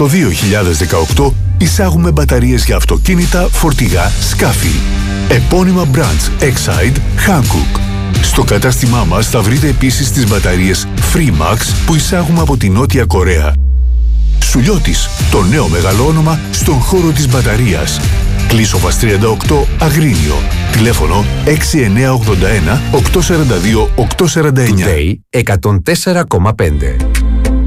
Το 2018 εισάγουμε μπαταρίες για αυτοκίνητα, φορτηγά, σκάφη. Επώνυμα brands Exide, Hankook. Στο κατάστημά μας θα βρείτε επίσης τις μπαταρίες Freemax που εισάγουμε από τη Νότια Κορέα. Σουλιώτης, το νέο μεγάλο όνομα στον χώρο της μπαταρίας. Κλείσοφας 38, Αγρίνιο. Τηλέφωνο 6981 842 849. Today 104,5.